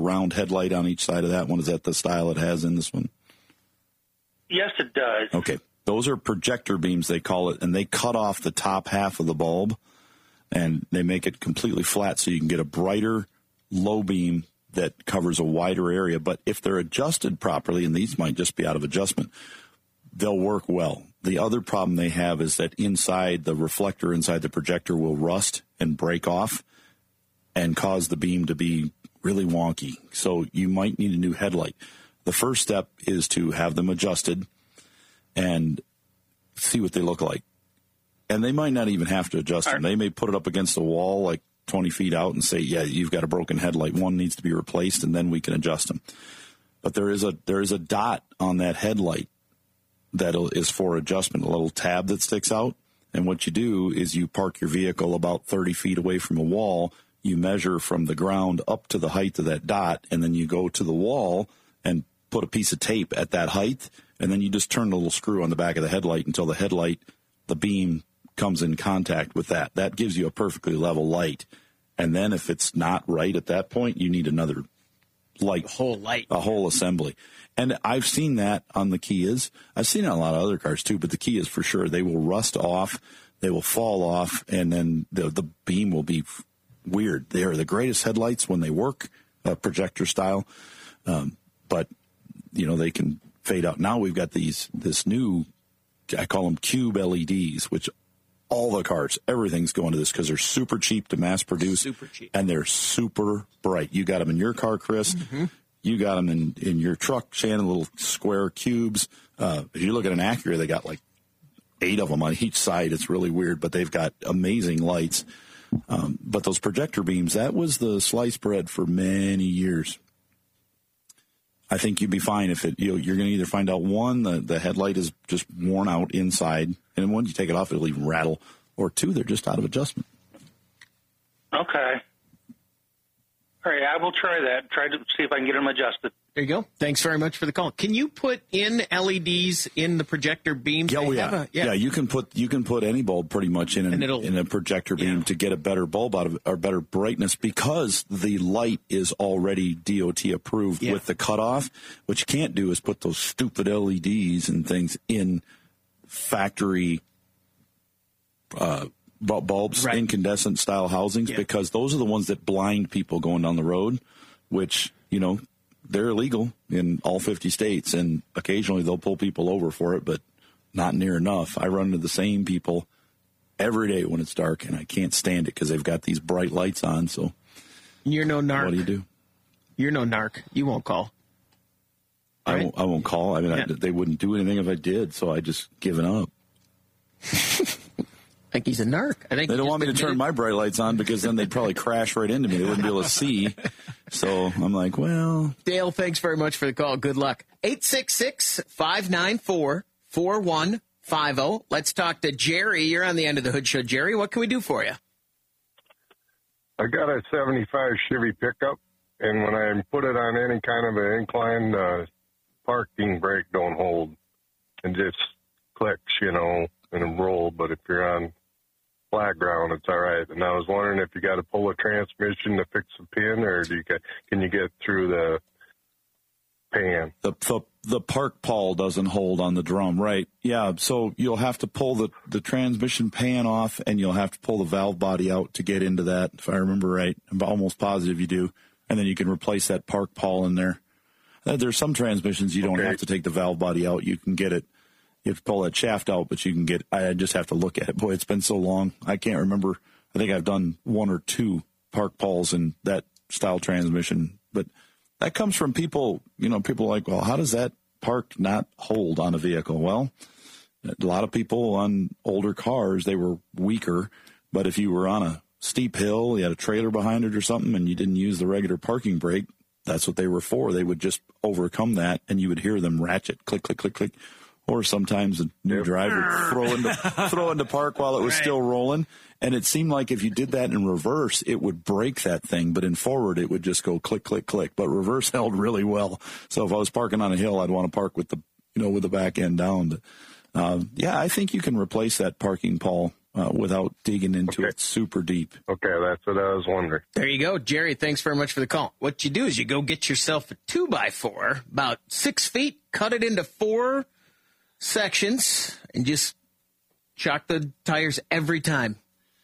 round headlight on each side of that one? Is that the style it has in this one? Yes, it does. Okay. Those are projector beams, they call it, and they cut off the top half of the bulb, and they make it completely flat so you can get a brighter low beam that covers a wider area. But if they're adjusted properly, and these might just be out of adjustment, they'll work well. The other problem they have is that inside the reflector, inside the projector, will rust and break off and cause the beam to be really wonky. So you might need a new headlight. The first step is to have them adjusted and see what they look like. And they might not even have to adjust them. They may put it up against a wall like 20 feet out and say, yeah, you've got a broken headlight. One needs to be replaced, and then we can adjust them. But there is a dot on that headlight that is for adjustment, a little tab that sticks out. And what you do is you park your vehicle about 30 feet away from a wall. You measure from the ground up to the height of that dot, and then you go to the wall and put a piece of tape at that height, and then you just turn the little screw on the back of the headlight until the beam comes in contact with that. That gives you a perfectly level light. And then if it's not right at that point, you need another light. A whole assembly. And I've seen that on the Kias. I've seen it on a lot of other cars too, but the Kias for sure, they will rust off, they will fall off, and then the beam will be weird. They are the greatest headlights when they work, projector style. But, they can fade out. Now we've got this new, I call them cube LEDs, which all the cars, everything's going to this because they're super cheap to mass produce. Super cheap. And they're super bright. You got them in your car, Chris. Mm-hmm. You got them in your truck, Shannon, little square cubes. If you look at an Acura, they got like 8 of them on each side. It's really weird, but they've got amazing lights. But those projector beams, that was the sliced bread for many years. I think you'd be fine if you're going to either find out, one, the headlight is just worn out inside, and once you take it off, it'll even rattle, or 2, they're just out of adjustment. Okay. All right, I will try that. Try to see if I can get them adjusted. There you go. Thanks very much for the call. Can you put in LEDs in the projector beams? Oh, yeah. You can put any bulb pretty much in a projector beam to get a better bulb out of it, or better brightness, because the light is already DOT approved with the cutoff. What you can't do is put those stupid LEDs and things in factory bulbs, incandescent style housings, because those are the ones that blind people going down the road, which, they're illegal in all 50 states, and occasionally they'll pull people over for it, but not near enough. I run into the same people every day when it's dark, and I can't stand it because they've got these bright lights on. So you're no narc. What do you do? You're no narc. You won't call. I won't call. I mean, they wouldn't do anything if I did, so I just given up. I think he's a narc. I think they don't want me to turn my bright lights on because then they'd probably crash right into me. They wouldn't be able to see. So I'm like, well. Dale, thanks very much for the call. Good luck. 866-594-4150. Let's talk to Jerry. You're on the End of the Hood Show. Jerry, what can we do for you? I got a 75 Chevy pickup, and when I put it on any kind of an incline, parking brake don't hold. And just clicks, and it roll. But if you're on flat ground, it's all right. And I was wondering if you got to pull a transmission to fix the pin, or can you get through the pan? The park pawl doesn't hold on the drum, right? Yeah, so you'll have to pull the transmission pan off, and you'll have to pull the valve body out to get into that, if I remember right. I'm almost positive you do. And then you can replace that park pawl in there. There's some transmissions you don't have to take the valve body out. You can get it. You have to pull that shaft out, but you can get, I just have to look at it. Boy, it's been so long. I can't remember. I think I've done 1 or 2 park pawls in that style transmission. But that comes from people, people like, well, how does that park not hold on a vehicle? Well, a lot of people on older cars, they were weaker. But if you were on a steep hill, you had a trailer behind it or something, and you didn't use the regular parking brake, that's what they were for. They would just overcome that, and you would hear them ratchet, click, click, click, click. Or sometimes a new driver throw into park while it was still rolling. And it seemed like if you did that in reverse, it would break that thing. But in forward, it would just go click, click, click. But reverse held really well. So if I was parking on a hill, I'd want to park with the back end down. But, I think you can replace that parking pawl without digging into it super deep. Okay, that's what I was wondering. There you go. Jerry, thanks very much for the call. What you do is you go get yourself a 2x4, about 6 feet, cut it into 4 sections, and just shock the tires every time.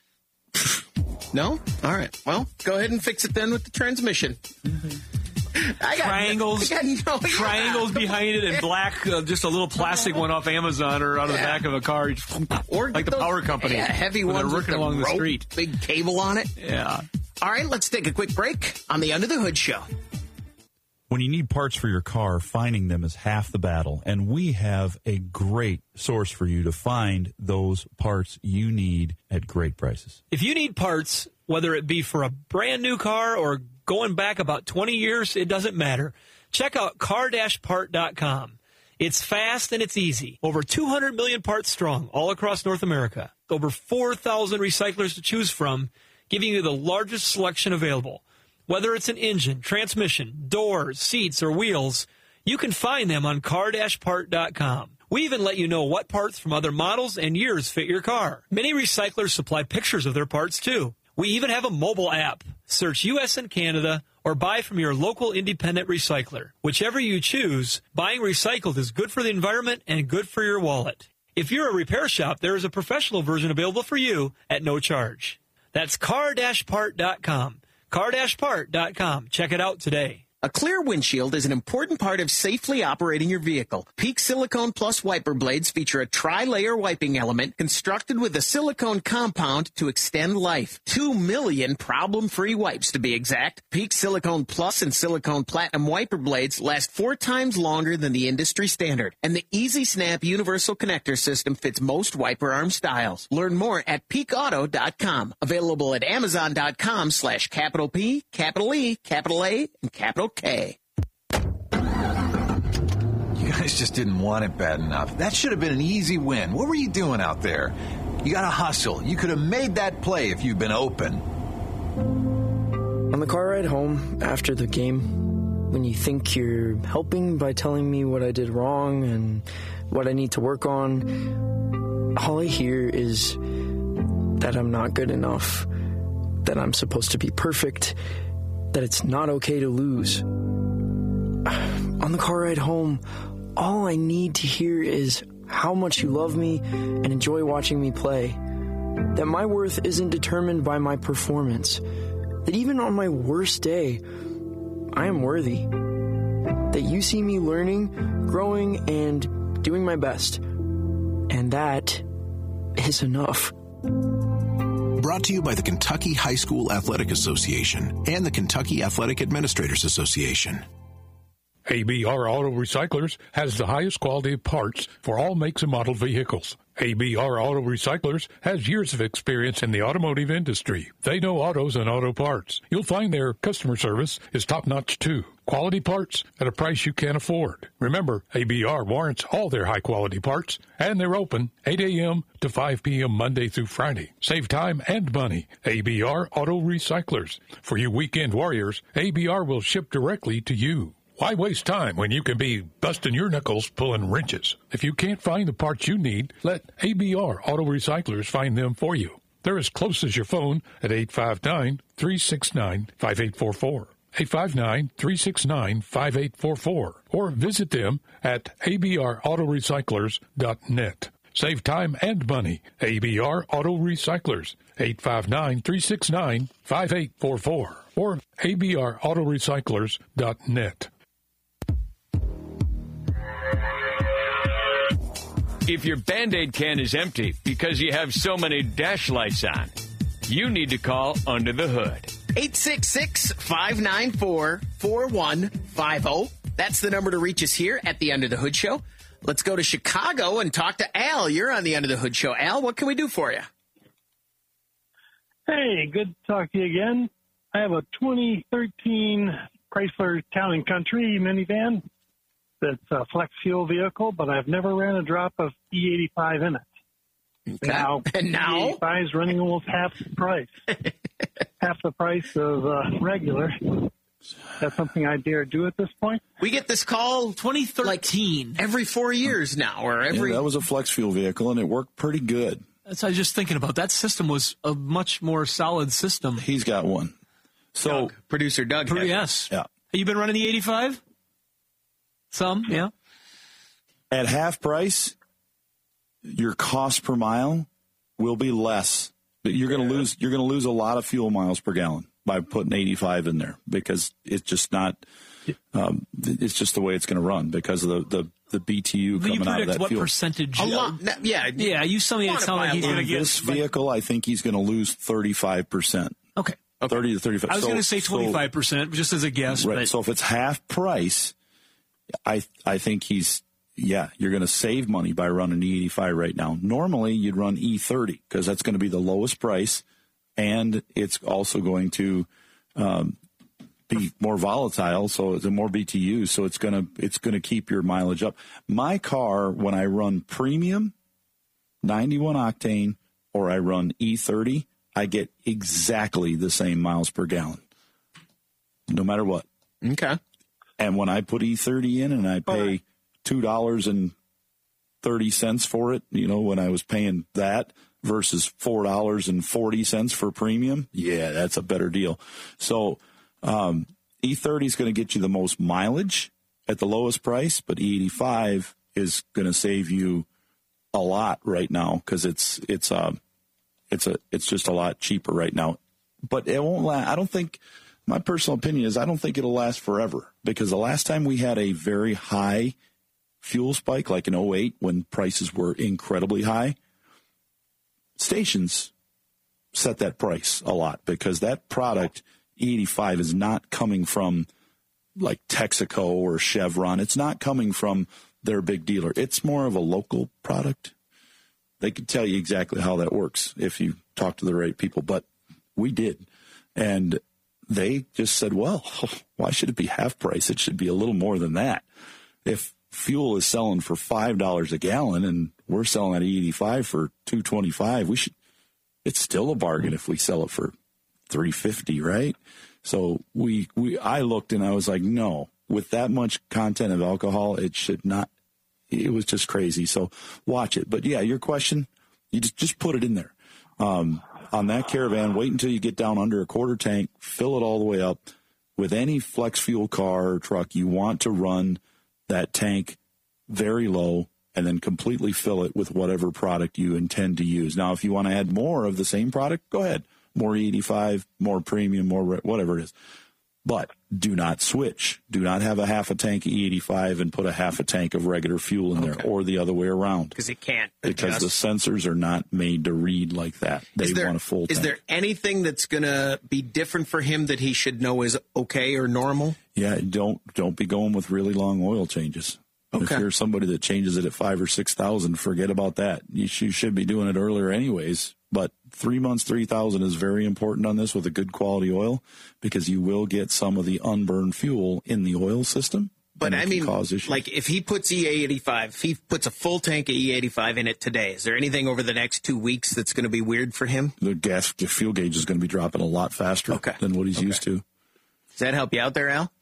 No? All right. Well, go ahead and fix it then with the transmission. Triangles behind it and black, just a little plastic one off Amazon or out of the back of a car, or like the power company. Yeah, heavy ones they're working along the street. Big cable on it. Yeah. All right, let's take a quick break on the Under the Hood Show. When you need parts for your car, finding them is half the battle, and we have a great source for you to find those parts you need at great prices. If you need parts, whether it be for a brand new car or going back about 20 years, it doesn't matter. Check out car-part.com. It's fast and it's easy. Over 200 million parts strong all across North America. Over 4,000 recyclers to choose from, giving you the largest selection available. Whether it's an engine, transmission, doors, seats, or wheels, you can find them on car-part.com. We even let you know what parts from other models and years fit your car. Many recyclers supply pictures of their parts, too. We even have a mobile app. Search U.S. and Canada or buy from your local independent recycler. Whichever you choose, buying recycled is good for the environment and good for your wallet. If you're a repair shop, there is a professional version available for you at no charge. That's car-part.com. car-part.com. Check it out today. A clear windshield is an important part of safely operating your vehicle. Peak Silicone Plus wiper blades feature a tri-layer wiping element constructed with a silicone compound to extend life. 2 million problem-free wipes, to be exact. Peak Silicone Plus and Silicone Platinum wiper blades last 4 times longer than the industry standard. And the Easy Snap Universal Connector System fits most wiper arm styles. Learn more at peakauto.com. Available at amazon.com/capital P, capital E, capital A, and capital K. You guys just didn't want it bad enough. That should have been an easy win. What were you doing out there? You got to hustle. You could have made that play if you'd been open. On the car ride home after the game, when you think you're helping by telling me what I did wrong and what I need to work on, all I hear is that I'm not good enough, that I'm supposed to be perfect, that it's not okay to lose. On the car ride home, all I need to hear is how much you love me and enjoy watching me play. That my worth isn't determined by my performance. That even on my worst day, I am worthy. That you see me learning, growing, and doing my best. And that is enough. Brought to you by the Kentucky High School Athletic Association and the Kentucky Athletic Administrators Association. ABR Auto Recyclers has the highest quality of parts for all makes and model vehicles. ABR Auto Recyclers has years of experience in the automotive industry. They know autos and auto parts. You'll find their customer service is top-notch, too. Quality parts at a price you can't afford. Remember, ABR warrants all their high-quality parts, and they're open 8 a.m. to 5 p.m. Monday through Friday. Save time and money. ABR Auto Recyclers. For you weekend warriors, ABR will ship directly to you. Why waste time when you can be busting your knuckles pulling wrenches? If you can't find the parts you need, let ABR Auto Recyclers find them for you. They're as close as your phone at 859-369-5844. 859-369-5844. Or visit them at abrautorecyclers.net. Save time and money. ABR Auto Recyclers. 859-369-5844. Or abrautorecyclers.net. If your Band-Aid can is empty because you have so many dash lights on, you need to call Under the Hood. 866-594-4150. That's the number to reach us here at the Under the Hood Show. Let's go to Chicago and talk to Al. You're on the Under the Hood Show. Al, what can we do for you? Hey, good to talk to you again. I have a 2013 Chrysler Town & Country minivan. That's a flex fuel vehicle, but I've never ran a drop of E85 in it. Okay. Now E85 is running almost half the price. Half the price of regular. That's something I dare do at this point. We get this call 2013 every 4 years now, or every. Yeah, that was a flex fuel vehicle, and it worked pretty good. That's what I was just thinking about. That system was a much more solid system. He's got one. So Producer Doug. Yes. Yeah. Have you been running the 85? Some, yeah. At half price, your cost per mile will be less. But you're going to lose a lot of fuel miles per gallon by putting 85 in there, because it's just not. It's just the way it's going to run because of the BTU coming out of that what fuel. percentage? A lot. Yeah. You told me it sounded like he's going to get this vehicle. I think he's going to lose 35%. Okay. 30 to 35. I was going to say 25%, just as a guess. Right. But So if it's half price, I think you're going to save money by running E85 right now. Normally, you'd run E30 because that's going to be the lowest price, and it's also going to be more volatile, so it's more BTU. So it's going to keep your mileage up. My car, when I run premium, 91 octane, or I run E30, I get exactly the same miles per gallon, no matter what. Okay. And when I put E30 in and I pay $2.30 for it, when I was paying that versus $4.40 for premium, yeah, that's a better deal. So E30 is going to get you the most mileage at the lowest price, but E85 is going to save you a lot right now because it's just a lot cheaper right now. But it won't last. I don't think. My personal opinion is I don't think it'll last forever, because the last time we had a very high fuel spike, like in 2008 when prices were incredibly high, stations set that price a lot because that product, E85, is not coming from like Texaco or Chevron. It's not coming from their big dealer. It's more of a local product. They could tell you exactly how that works if you talk to the right people, but we did. And they just said, well, why should it be half price? It should be a little more than that. If fuel is selling for $5 a gallon and we're selling at E85 for $2.25, it's still a bargain if we sell it for $3.50, right? So I looked and I was like, no, with that much content of alcohol, it should not. It was just crazy. So watch it. But yeah, your question, you just put it in there. On that Caravan, wait until you get down under a quarter tank, fill it all the way up. With any flex fuel car or truck, you want to run that tank very low and then completely fill it with whatever product you intend to use. Now, if you want to add more of the same product, go ahead. More E85, more premium, more whatever it is. But do not switch. Do not have a half a tank of E85 and put a half a tank of regular fuel in there, or the other way around. Because it can't. Because the sensors are not made to read like that. They want a full tank. Is there anything that's going to be different for him that he should know is okay or normal? Yeah, don't be going with really long oil changes. Okay. If you're somebody that changes it at 5,000 or 6,000, forget about that. You should be doing it earlier anyways. But 3 months, 3,000 is very important on this with a good quality oil, because you will get some of the unburned fuel in the oil system. But I mean, like if he puts E85, if he puts a full tank of E85 in it today, is there anything over the next 2 weeks that's going to be weird for him? The fuel gauge is going to be dropping a lot faster than what he's used to. Does that help you out there, Al?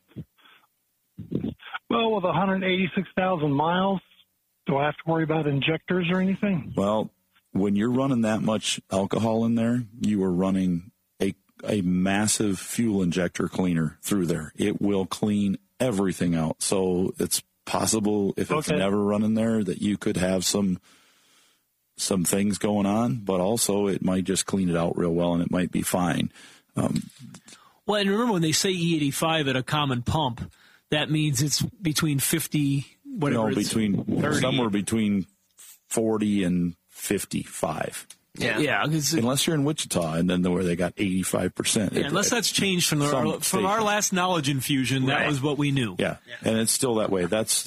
Well, with 186,000 miles, do I have to worry about injectors or anything? Well, when you're running that much alcohol in there, you are running a massive fuel injector cleaner through there. It will clean everything out. So it's possible, if it's never running there, that you could have some things going on, but also it might just clean it out real well and it might be fine. Well, and remember when they say E85 at a common pump, that means it's between 50, whatever. No, somewhere between 40 and 55. Yeah. Unless you're in Wichita, and then where they got 85%. Yeah, unless that's changed from our last knowledge infusion, that was what we knew. Yeah, and it's still that way.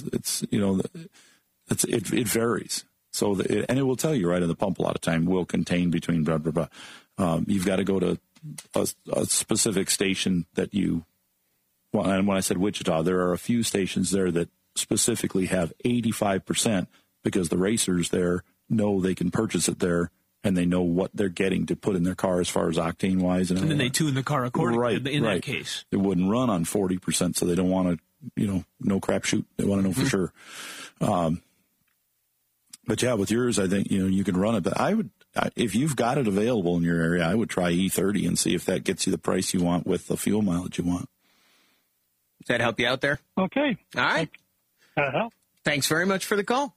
It varies. So and it will tell you right in the pump a lot of time will contain between blah blah blah. You've got to go to a specific station that you. Well, and when I said Wichita, there are a few stations there that specifically have 85% because the racers there know they can purchase it there and they know what they're getting to put in their car as far as octane wise. And then they tune the car accordingly in that case. It wouldn't run on 40%, so they don't want to, no crapshoot. They want to know for sure. But yeah, with yours, I think, you can run it. But if you've got it available in your area, I would try E30 and see if that gets you the price you want with the fuel mileage you want. Does that help you out there? Okay. All right. Thanks very much for the call.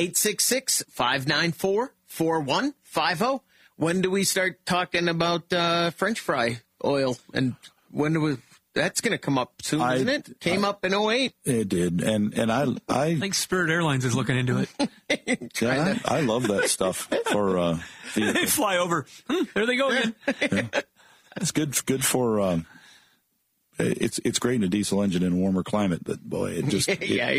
866-594-4150. When do we start talking about French fry oil? And when do we... That's going to come up soon, isn't it? Came up in 2008. It did. And I think Spirit Airlines is looking into it. Yeah, I love that stuff for they fly over. There they go again. Yeah. It's good for it's great in a diesel engine in a warmer climate, but boy, it just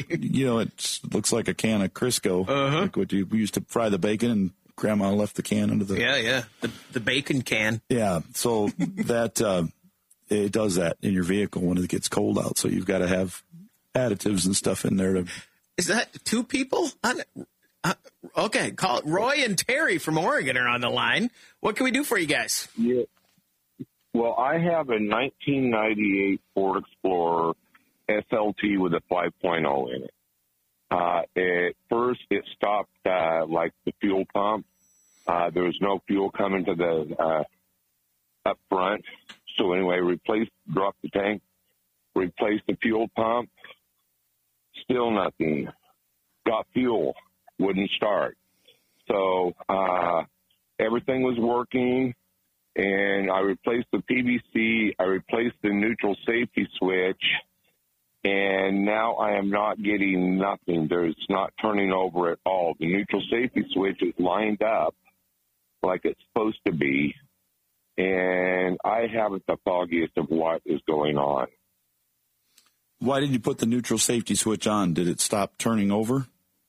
it looks like a can of Crisco, like what you used to fry the bacon, and Grandma left the can under the the bacon can. Yeah, so that it does that in your vehicle when it gets cold out. So you've got to have additives and stuff in there to. Is that two people? Okay, call it. Roy and Terry from Oregon are on the line. What can we do for you guys? Yeah. Well, I have a 1998 Ford Explorer SLT with a 5.0 in it. At first, it stopped like the fuel pump. There was no fuel coming to the up front. So anyway, dropped the tank, replaced the fuel pump. Still nothing. Got fuel, wouldn't start. So everything was working, and I replaced the PVC. I replaced the neutral safety switch, and now I am not getting nothing. There's not turning over at all. The neutral safety switch is lined up like it's supposed to be, and I haven't the foggiest of what is going on. Why did you put the neutral safety switch on? Did it stop turning over?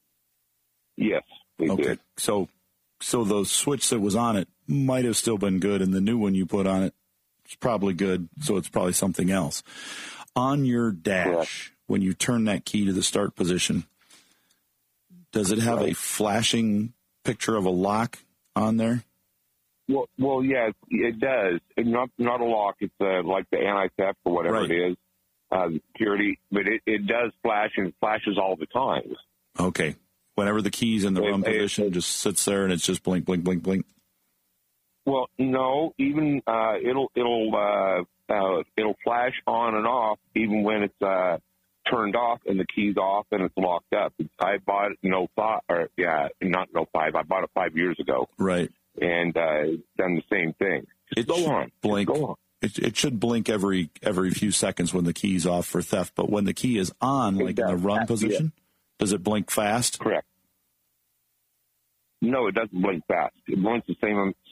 Yes, it did. So the switch that was on it might have still been good, and the new one you put on it is probably good, so it's probably something else. On your dash, when you turn that key to the start position, does it have a flashing picture of a lock on there? Well, yeah, it does. It's not a lock. It's like the anti-theft or whatever it is, security. But it does flash, and it flashes all the time. Okay. Whenever the key's in the run position, it just sits there and it's just blink, blink, blink, blink. Well, no. Even it'll flash on and off even when it's turned off and the key's off and it's locked up. I bought it in 05, not in 05. I bought it 5 years ago. Right. And done the same thing. Go on. It should blink every few seconds when the key's off for theft. But when the key is on, like in the run position, does it blink fast? Correct. No, it doesn't blink fast. It blinks the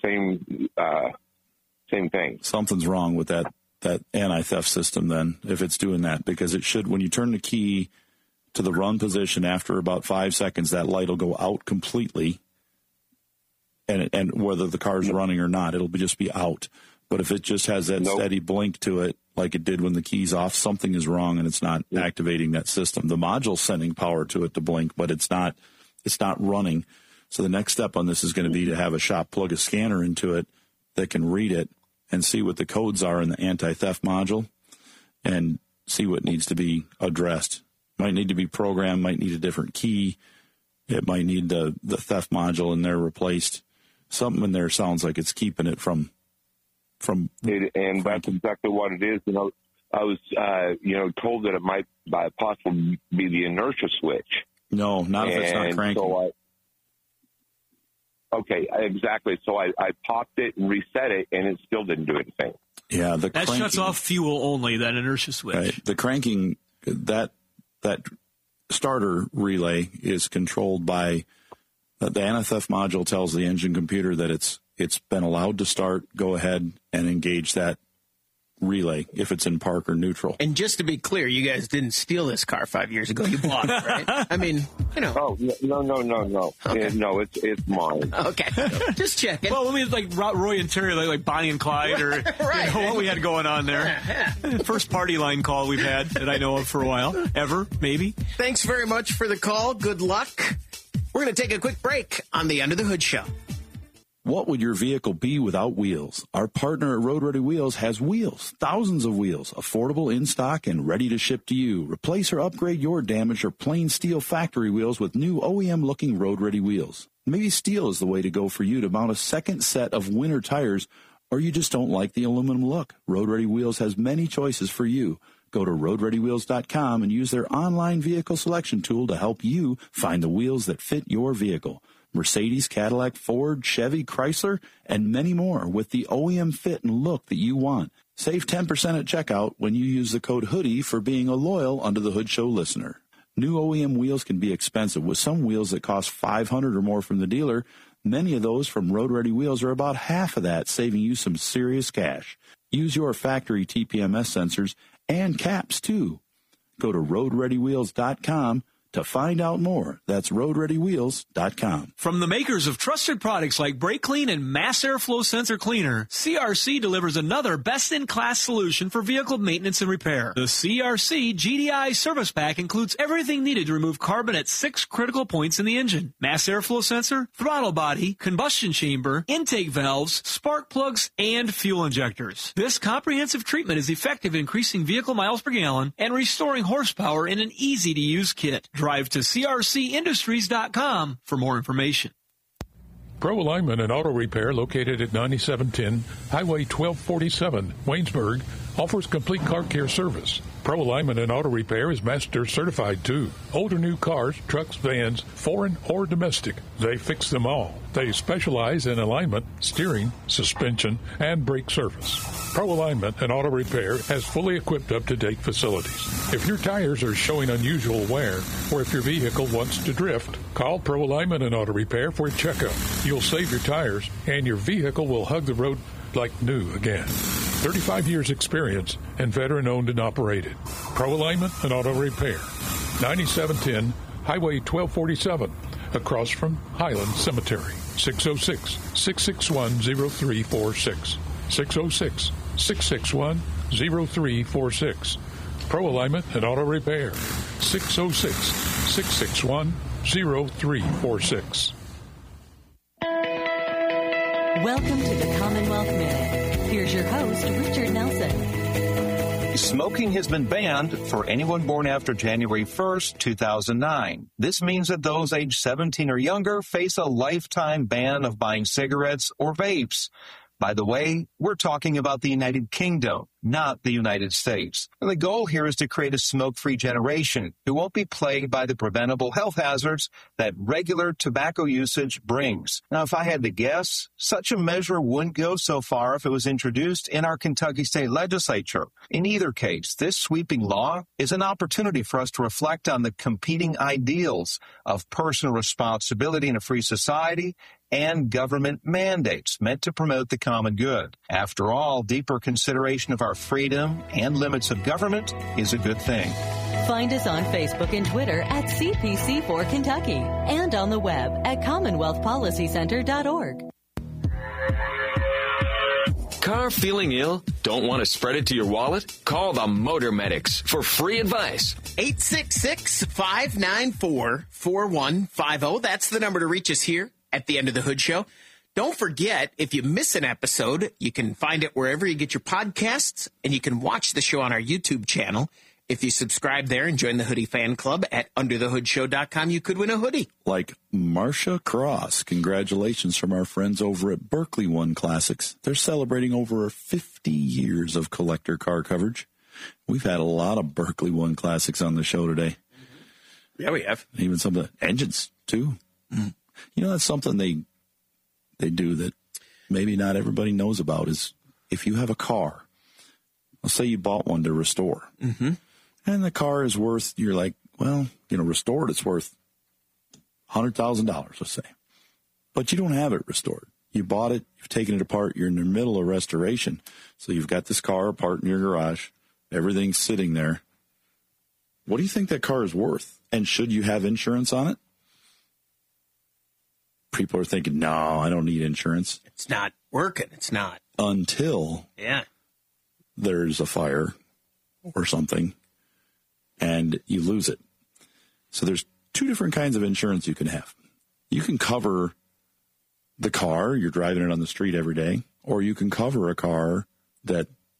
same thing. Something's wrong with that anti-theft system then, if it's doing that, because it should, when you turn the key to the run position after about 5 seconds, that light will go out completely. And whether the car's running or not, it'll just be out. But if it just has that steady blink to it, like it did when the key's off, something is wrong and it's not activating that system. The module's sending power to it to blink, but it's not running. So the next step on this is going to be to have a shop plug a scanner into it that can read it and see what the codes are in the anti-theft module and see what needs to be addressed. Might need to be programmed, might need a different key. It might need the theft module in there replaced. Something in there sounds like it's keeping it from and that's exactly what it is. I was told that it might possibly be the inertia switch. No, not if it's not cranking. So okay, exactly. So I popped it and reset it, and it still didn't do anything. Yeah, that shuts off fuel only, that inertia switch. Right. The cranking, that starter relay is controlled by the anti-theft module tells the engine computer that it's been allowed to start. Go ahead and engage that relay if it's in park or neutral. And just to be clear, you guys didn't steal this car 5 years ago. You bought it, right? I mean, Oh, no. Okay. No, it's mine. Okay. Just checking. Well, we had like Roy and Terry, like Bonnie and Clyde, or what we had going on there. First party line call we've had that I know of for a while. Ever, maybe. Thanks very much for the call. Good luck. We're going to take a quick break on the Under the Hood Show. What would your vehicle be without wheels? Our partner at Road Ready Wheels has wheels, thousands of wheels, affordable in stock and ready to ship to you. Replace or upgrade your damaged or plain steel factory wheels with new OEM-looking Road Ready wheels. Maybe steel is the way to go for you to mount a second set of winter tires, or you just don't like the aluminum look. Road Ready Wheels has many choices for you. Go to roadreadywheels.com and use their online vehicle selection tool to help you find the wheels that fit your vehicle. Mercedes, Cadillac, Ford, Chevy, Chrysler, and many more with the OEM fit and look that you want. Save 10% at checkout when you use the code HOODIE for being a loyal Under the Hood Show listener. New OEM wheels can be expensive, with some wheels that cost $500 or more from the dealer. Many of those from Road Ready Wheels are about half of that, saving you some serious cash. Use your factory TPMS sensors and caps, too. Go to roadreadywheels.com to find out more. That's roadreadywheels.com. From the makers of trusted products like Brake Clean and Mass Airflow Sensor Cleaner, CRC delivers another best-in-class solution for vehicle maintenance and repair. The CRC GDI Service Pack includes everything needed to remove carbon at 6 critical points in the engine: mass airflow sensor, throttle body, combustion chamber, intake valves, spark plugs, and fuel injectors. This comprehensive treatment is effective in increasing vehicle miles per gallon and restoring horsepower in an easy-to-use kit. Drive to crcindustries.com for more information. Pro Alignment and Auto Repair, located at 9710 Highway 1247, Waynesburg, offers complete car care service. Pro Alignment and Auto Repair is master certified too. Old or new cars, trucks, vans, foreign or domestic, they fix them all. They specialize in alignment, steering, suspension, and brake service. Pro Alignment and Auto Repair has fully equipped up-to-date facilities. If your tires are showing unusual wear, or if your vehicle wants to drift, call Pro Alignment and Auto Repair for a checkup. You'll save your tires, and your vehicle will hug the road like new again. 35 years experience and veteran-owned and operated. Pro Alignment and Auto Repair. 9710 Highway 1247, across from Highland Cemetery. 606-661-0346. 606-661-0346. Pro Alignment and Auto Repair. 606-661-0346. Welcome to the Commonwealth Minute. Here's your host, Richard Nelson. Smoking has been banned for anyone born after January 1st, 2009. This means that those aged 17 or younger face a lifetime ban of buying cigarettes or vapes. By the way, we're talking about the United Kingdom, not the United States. And the goal here is to create a smoke-free generation who won't be plagued by the preventable health hazards that regular tobacco usage brings. Now, if I had to guess, such a measure wouldn't go so far if it was introduced in our Kentucky State Legislature. In either case, this sweeping law is an opportunity for us to reflect on the competing ideals of personal responsibility in a free society and government mandates meant to promote the common good. After all, deeper consideration of our freedom and limits of government is a good thing. Find us on Facebook and Twitter at CPC4Kentucky and on the web at CommonwealthPolicyCenter.org. Car feeling ill? Don't want to spread it to your wallet? Call the Motor Medics for free advice. 866-594-4150. That's the number to reach us here at the End of the Hood Show. Don't forget, if you miss an episode, you can find it wherever you get your podcasts, and you can watch the show on our YouTube channel. If you subscribe there and join the Hoodie Fan Club at underthehoodshow.com, you could win a hoodie. Like Marcia Cross. Congratulations from our friends over at Berkeley One Classics. They're celebrating over 50 years of collector car coverage. We've had a lot of Berkeley One Classics on the show today. Yeah, we have. Even some of the engines, too. Mm. You know, that's something they do that maybe not everybody knows about is if you have a car, let's say you bought one to restore, and the car is worth, you're like, well, you know, restored, it's worth $100,000, let's say. But you don't have it restored. You bought it, you've taken it apart, you're in the middle of restoration. So you've got this car apart in your garage, everything's sitting there. What do you think that car is worth? And should you have insurance on it? People are thinking, no, I don't need insurance. It's not working. It's not. Until there's a fire or something and you lose it. So there's two different kinds of insurance you can have. You can cover the car, you're driving it on the street every day, or you can cover a car that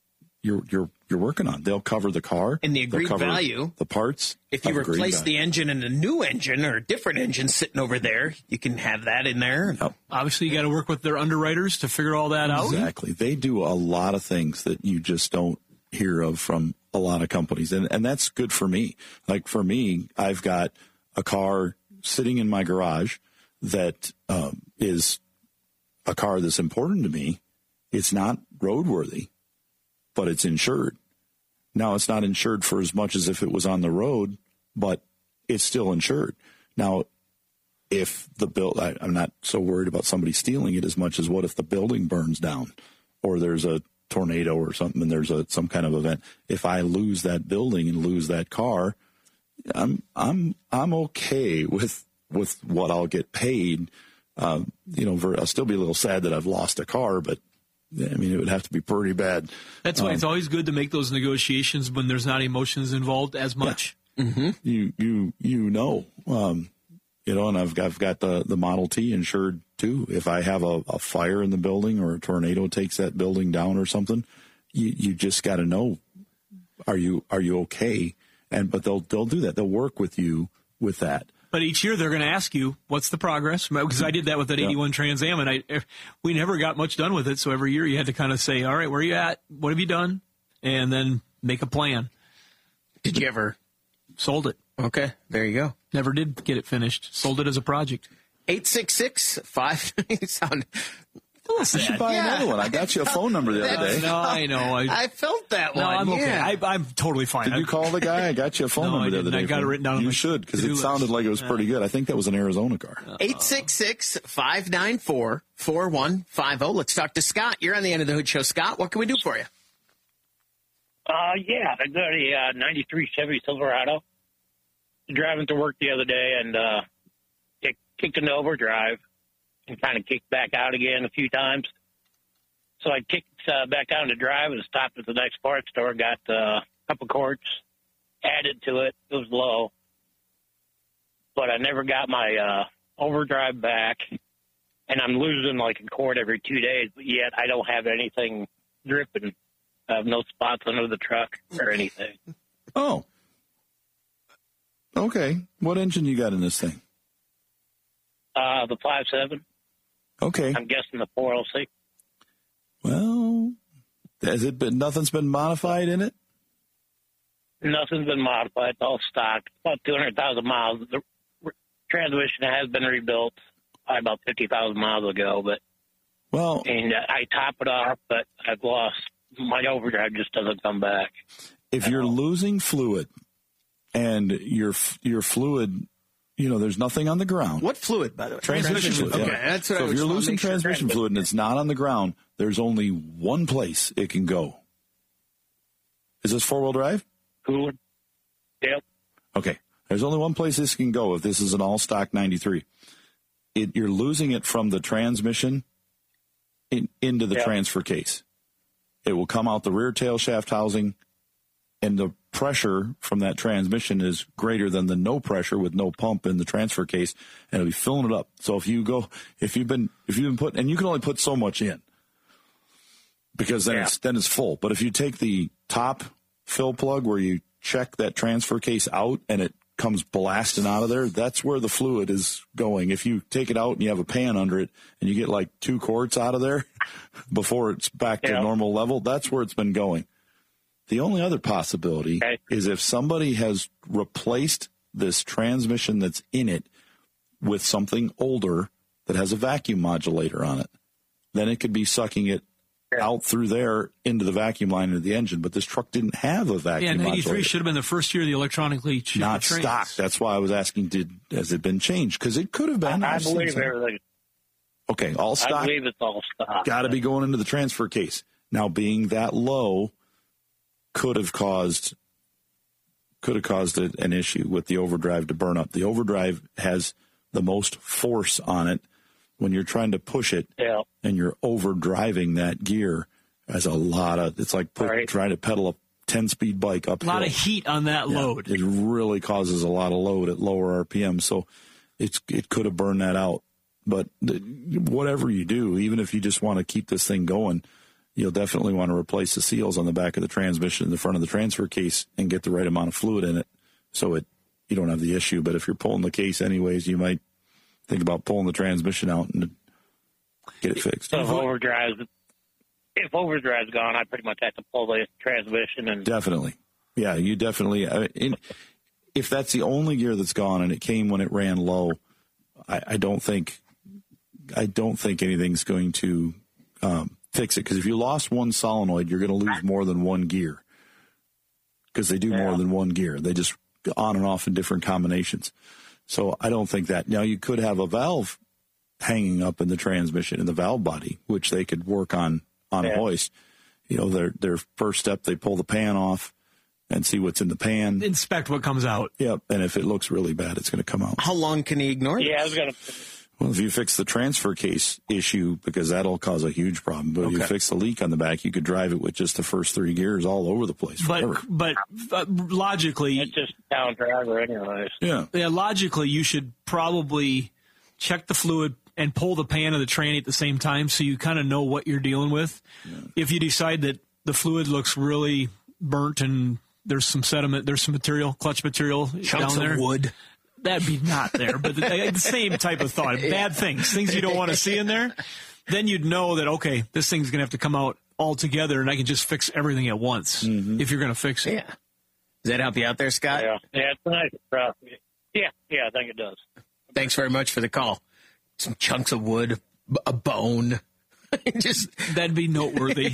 you're working on. They'll cover the car and the agreed cover value, the parts. If you replace the engine in a new engine or a different engine sitting over there, you can have that in there. Yep. Obviously, you got to work with their underwriters to figure all that out. Exactly. They do a lot of things that you just don't hear of from a lot of companies, and that's good for me. Like for me, I've got a car sitting in my garage that is a car that's important to me. It's not roadworthy, but it's insured. Now, it's not insured for as much as if it was on the road, but it's still insured. Now, if I'm not so worried about somebody stealing it as much as what if the building burns down or there's a tornado or something and there's some kind of event. If I lose that building and lose that car, I'm okay with what I'll get paid. I'll still be a little sad that I've lost a car, but I mean, it would have to be pretty bad. That's why it's always good to make those negotiations when there's not emotions involved as much. Yeah. Mm-hmm. And I've got the Model T insured too. If I have a fire in the building or a tornado takes that building down or something, you just got to know, are you okay? But they'll do that. They'll work with you with that. But each year they're going to ask you, what's the progress? Because I did that with that 81 Trans Am, and we never got much done with it. So every year you had to kind of say, all right, where are you at? What have you done? And then make a plan. Did you ever? Sold it. Okay, there you go. Never did get it finished. Sold it as a project. 866-5... sound... You should buy another one. I got you a phone number the other day. No, I know. I felt that one. No, I'm okay. Yeah. I'm totally fine. Did you call the guy? I got you a phone number the other day. I got it written down. You should, because it sounded like it was pretty good. I think that was an Arizona car. 866-594-4150. Let's talk to Scott. You're on the End of the Hood Show. Scott, what can we do for you? I got a 93 Chevy Silverado. Driving to work the other day and kicked into overdrive and kind of kicked back out again a few times. So I kicked back down to drive and stopped at the next parts store, got a couple quarts, added to it. It was low. But I never got my overdrive back, and I'm losing like a quart every 2 days, but yet I don't have anything dripping. I have no spots under the truck or anything. Oh. Okay. What engine you got in this thing? The 5.7. Okay. I'm guessing the 406. Well, nothing's been modified in it? Nothing's been modified. It's all stock. About 200,000 miles. The transmission has been rebuilt about 50,000 miles ago, and I top it off, but I've lost. My overdrive just doesn't come back. If you're losing fluid and your fluid, there's nothing on the ground. What fluid, by the way? Transmission fluid. Okay, yeah. that's what so I if you're losing transmission fluid and it's not on the ground, there's only one place it can go. Is this four-wheel drive? Cooling. Yep. Okay. There's only one place this can go if this is an all-stock 93. You're losing it from the transmission into the transfer case. It will come out the rear tail shaft housing, and the pressure from that transmission is greater than the no pressure with no pump in the transfer case, and it'll be filling it up. So if you've been put, and you can only put so much in, because then it's full. But if you take the top fill plug where you check that transfer case out and it comes blasting out of there, that's where the fluid is going. If you take it out and you have a pan under it and you get like 2 quarts out of there before it's back to normal level, that's where it's been going. The only other possibility is if somebody has replaced this transmission that's in it with something older that has a vacuum modulator on it, then it could be sucking it out through there into the vacuum line of the engine. But this truck didn't have a vacuum modulator. 93 should have been the first year of the electronically shifted not trains. stock. That's why I was asking, has it been changed? Because it could have been. I believe everything. Okay, all stock. I believe it's all stock. Got to be going into the transfer case. Now, being that low could have caused an issue with the overdrive to burn up. The overdrive has the most force on it when you're trying to push it and you're overdriving that gear. Has a lot of, it's like trying to pedal a 10-speed bike uphill. A lot of heat on that load. It really causes a lot of load at lower RPM. So it could have burned that out. But whatever you do, even if you just want to keep this thing going, you'll definitely want to replace the seals on the back of the transmission in the front of the transfer case and get the right amount of fluid in it so you don't have the issue. But if you're pulling the case anyways, you might think about pulling the transmission out and get it fixed. So if overdrive's gone, I pretty much have to pull the transmission. And Definitely. Yeah, you definitely. If that's the only gear that's gone and it came when it ran low, I don't think anything's going to fix it. Because if you lost one solenoid, you're going to lose more than one gear. Because they do more than one gear. They just on and off in different combinations. So I don't think that. Now, you could have a valve hanging up in the transmission, in the valve body, which they could work on a hoist. Their first step, they pull the pan off and see what's in the pan. Inspect what comes out. Yep, and if it looks really bad, it's going to come out. How long can he ignore it? Yeah, I was going to... Well, if you fix the transfer case issue, because that'll cause a huge problem. But if you fix the leak on the back, you could drive it with just the first 3 gears all over the place forever. But logically... It's just down driver anyways. Yeah, logically, you should probably check the fluid and pull the pan of the tranny at the same time so you kind of know what you're dealing with. Yeah. If you decide that the fluid looks really burnt and there's some sediment, there's some material, clutch material Chunks down there. Of wood. That'd be not there, but the same type of thought. Bad things you don't want to see in there. Then you'd know that, okay, this thing's going to have to come out all together and I can just fix everything at once if you're going to fix it. Yeah. Does that help you out there, Scott? Yeah, it's nice. Yeah, I think it does. Thanks very much for the call. Some chunks of wood, a bone. That'd be noteworthy.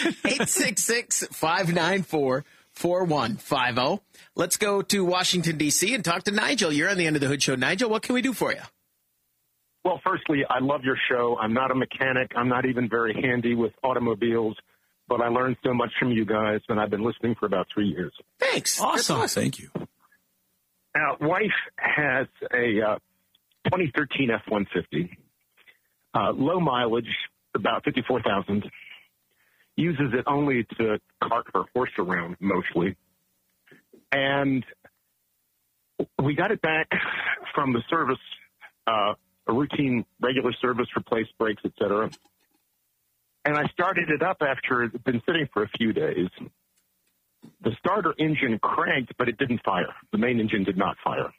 866-594-4150. Let's go to Washington, D.C. and talk to Nigel. You're on the End of the Hood Show. Nigel, what can we do for you? Well, firstly, I love your show. I'm not a mechanic. I'm not even very handy with automobiles, but I learned so much from you guys, and I've been listening for about 3 years. Thanks. Awesome. Thank you. Now, wife has a 2013 F-150, low mileage, about 54,000. Uses it only to cart her horse around, mostly. And we got it back from the service, a routine, regular service, replaced brakes, etc. And I started it up after it had been sitting for a few days. The starter engine cranked, but it didn't fire. The main engine did not fire.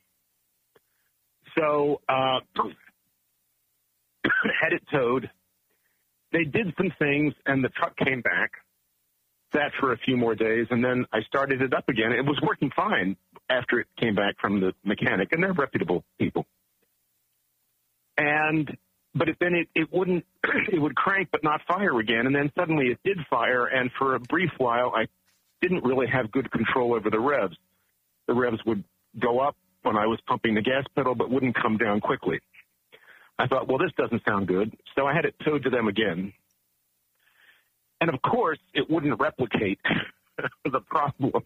So had it towed. They did some things, and the truck came back, sat for a few more days, and then I started it up again. It was working fine after it came back from the mechanic, and they're reputable people. But then it wouldn't, it would crank but not fire again, and then suddenly it did fire, and for a brief while I didn't really have good control over the revs. The revs would go up when I was pumping the gas pedal, but wouldn't come down quickly. I thought, well, this doesn't sound good, so I had it towed to them again. And, of course, it wouldn't replicate the problem.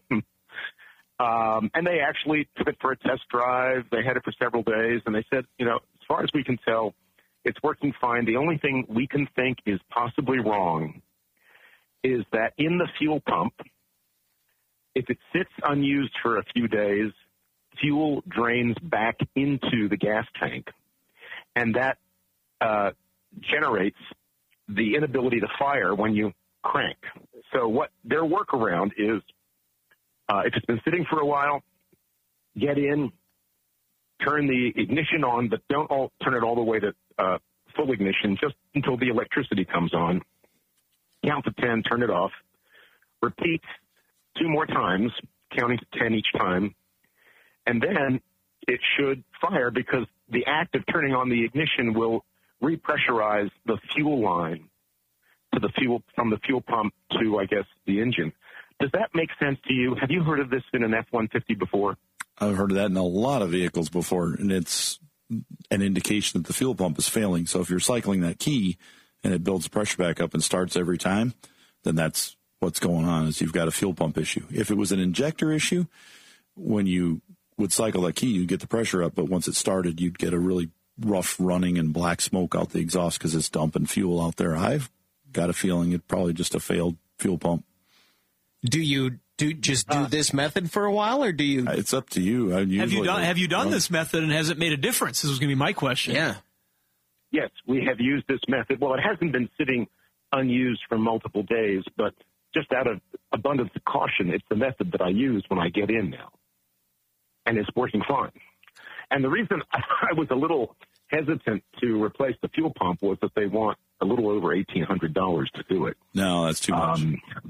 And they actually took it for a test drive. They had it for several days, and they said, as far as we can tell, it's working fine. The only thing we can think is possibly wrong is that in the fuel pump, if it sits unused for a few days, fuel drains back into the gas tank. And that generates the inability to fire when you crank. So what their workaround is, if it's been sitting for a while, get in, turn the ignition on, but don't turn it all the way to full ignition, just until the electricity comes on. Count to 10, turn it off. Repeat 2 more times, counting to 10 each time. And then it should fire because the act of turning on the ignition will repressurize the fuel line to the fuel from the fuel pump to, I guess, the engine. Does that make sense to you? Have you heard of this in an F-150 before? I've heard of that in a lot of vehicles before, and it's an indication that the fuel pump is failing. So if you're cycling that key and it builds pressure back up and starts every time, then that's what's going on, is you've got a fuel pump issue. If it was an injector issue, when you would cycle that key, you'd get the pressure up, but once it started, you'd get a really rough running and black smoke out the exhaust because it's dumping fuel out there. I've got a feeling it's probably just a failed fuel pump. Do you do this method for a while, or do you? It's up to you. Have you done this method, and has it made a difference? This was going to be my question. Yeah. Yes, we have used this method. Well, it hasn't been sitting unused for multiple days, but just out of abundance of caution, it's the method that I use when I get in now. And it's working fine. And the reason I was a little hesitant to replace the fuel pump was that they want a little over $1,800 to do it. No, that's too much.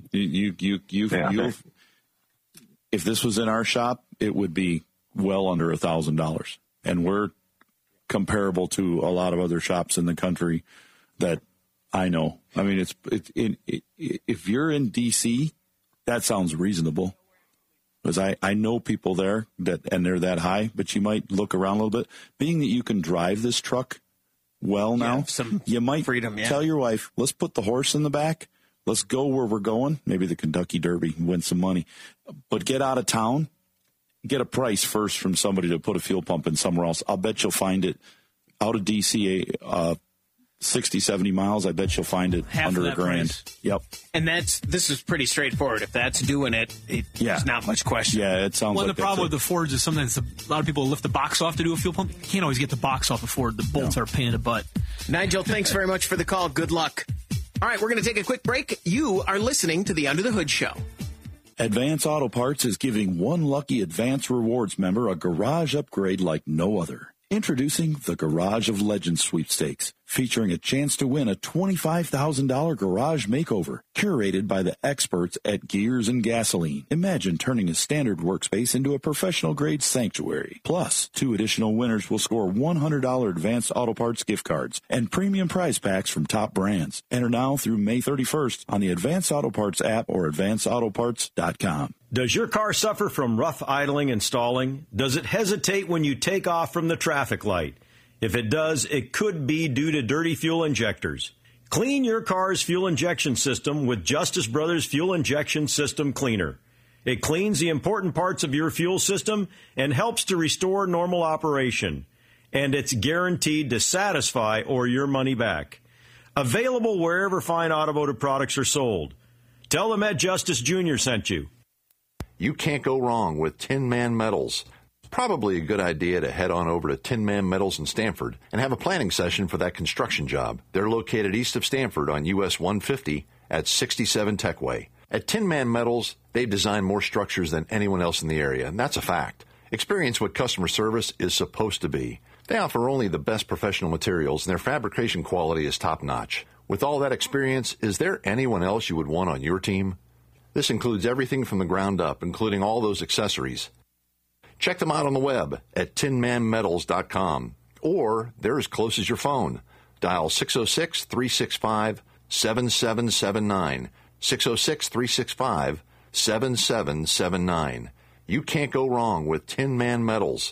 If this was in our shop, it would be well under $1,000. And we're comparable to a lot of other shops in the country that I know. I mean, if you're in D.C., that sounds reasonable. Because I know people there and they're that high, but you might look around a little bit. Being that you can drive this truck well now, you might tell your wife, let's put the horse in the back. Let's go where we're going. Maybe the Kentucky Derby, win some money. But get out of town. Get a price first from somebody to put a fuel pump in somewhere else. I'll bet you'll find it out of D.C., 60, 70 miles. I bet you'll find it under $1,000. Price. Yep. And this is pretty straightforward. If that's doing it, there's not much question. Yeah, it sounds the problem with the Fords is sometimes a lot of people lift the box off to do a fuel pump. You can't always get the box off the Ford. The bolts are a pain in the butt. Nigel, thanks very much for the call. Good luck. All right, we're going to take a quick break. You are listening to the Under the Hood Show. Advance Auto Parts is giving one lucky Advance Rewards member a garage upgrade like no other. Introducing the Garage of Legends Sweepstakes, featuring a chance to win a $25,000 garage makeover, curated by the experts at Gears and Gasoline. Imagine turning a standard workspace into a professional-grade sanctuary. Plus, 2 additional winners will score $100 Advanced Auto Parts gift cards and premium prize packs from top brands. Enter now through May 31st on the Advanced Auto Parts app or advancedautoparts.com. Does your car suffer from rough idling and stalling? Does it hesitate when you take off from the traffic light? If it does, it could be due to dirty fuel injectors. Clean your car's fuel injection system with Justice Brothers Fuel Injection System Cleaner. It cleans the important parts of your fuel system and helps to restore normal operation. And it's guaranteed to satisfy or your money back. Available wherever fine automotive products are sold. Tell them Ed Justice Jr. sent you. You can't go wrong with Tin Man Metals. Probably a good idea to head on over to Tin Man Metals in Stamford and have a planning session for that construction job. They're located east of Stamford on US 150 at 67 Techway. At Tin Man Metals, they've designed more structures than anyone else in the area, and that's a fact. Experience what customer service is supposed to be. They offer only the best professional materials, and their fabrication quality is top-notch. With all that experience, is there anyone else you would want on your team? This includes everything from the ground up, including all those accessories. Check them out on the web at tinmanmetals.com, or they're as close as your phone. Dial 606-365-7779, 606-365-7779. You can't go wrong with Tin Man Metals,